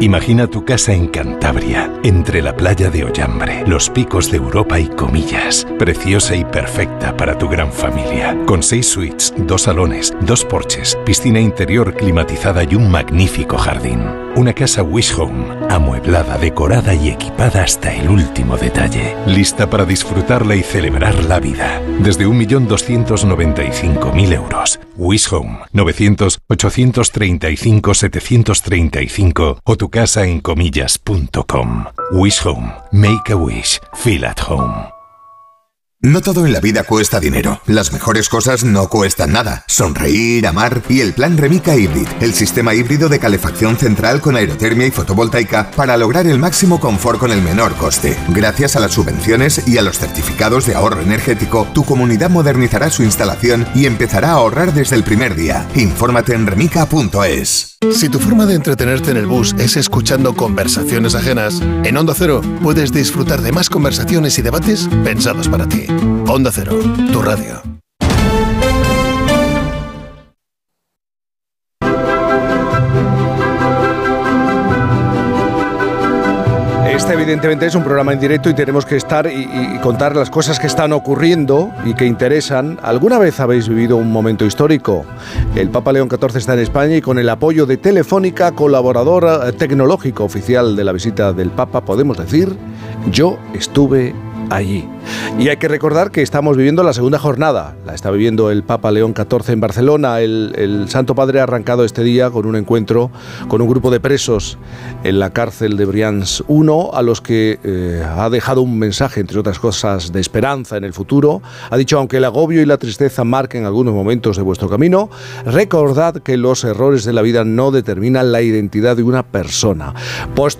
Imagina tu casa en Cantabria, entre la playa de Ollambre, los picos de Europa y Comillas. Preciosa y perfecta para tu gran familia. Con 6 suites, 2 salones, 2 porches, piscina interior climatizada y un magnífico jardín. Una casa Wish Home, amueblada, decorada y equipada hasta el último detalle. Lista para disfrutarla y celebrar la vida. Desde 1.295.000 euros. Wish Home, 900-835-735 o tu casa en comillas.com. Wish Home. Make a wish. Feel at home. No todo en la vida cuesta dinero. Las mejores cosas no cuestan nada. Sonreír, amar y el plan Remica Hybrid, el sistema híbrido de calefacción central con aerotermia y fotovoltaica para lograr el máximo confort con el menor coste. Gracias a las subvenciones y a los certificados de ahorro energético, tu comunidad modernizará su instalación y empezará a ahorrar desde el primer día. Infórmate en remica.es. Si tu forma de entretenerte en el bus es escuchando conversaciones ajenas, en Onda Cero puedes disfrutar de más conversaciones y debates pensados para ti. Onda Cero, tu radio. Este evidentemente es un programa en directo y tenemos que estar y contar las cosas que están ocurriendo y que interesan. ¿Alguna vez habéis vivido un momento histórico? El Papa León XIV está en España y con el apoyo de Telefónica, colaborador tecnológico oficial de la visita del Papa, podemos decir, yo estuve allí. Y hay que recordar que estamos viviendo la segunda jornada. La está viviendo el Papa León XIV en Barcelona. El Santo Padre ha arrancado este día con un encuentro con un grupo de presos en la cárcel de Brians 1, a los que ha dejado un mensaje, entre otras cosas, de esperanza en el futuro. Ha dicho, aunque el agobio y la tristeza marquen algunos momentos de vuestro camino, recordad que los errores de la vida no determinan la identidad de una persona.